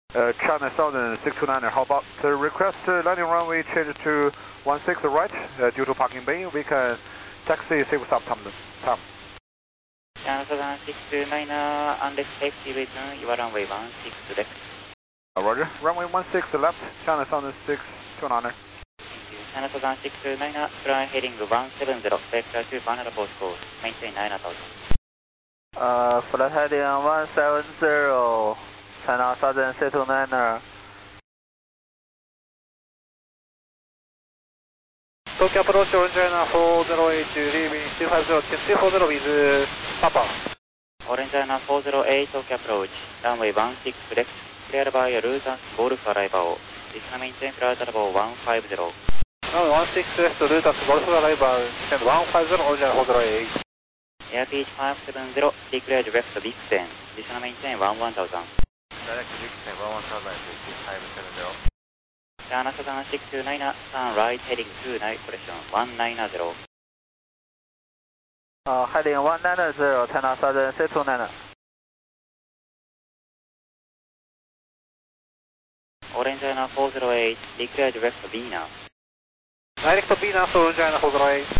China Southern 629er, how about request landing runway change to 16 right due to parking bay? We can taxi save some time. China Southern 629er, unless safety reason, your runway 16 left. Roger, runway 16 left, China Southern 629er. China Southern 629er, fly heading 170, vector to Canada post course, maintain 9000. Flight heading 170, China Southern 629er. Tokyo approach Orange China 408, leaving 350 with Papa. Orange China 408, Tokyo approach, runway 16 left, cleared by route and Golf arrival. Descend maintain flight level 150. Runway 16 left, route and Golf arrival, descend 150, Orange China 408. Airspeed 570, declared west descend, descend maintain 11000. Direct descend 11000, 570. China Southern 629er, turn right heading 29, correction 190. Heading 190, China Southern 629er. Orange China 408, declared west B now. Direct B now, Orange China 408.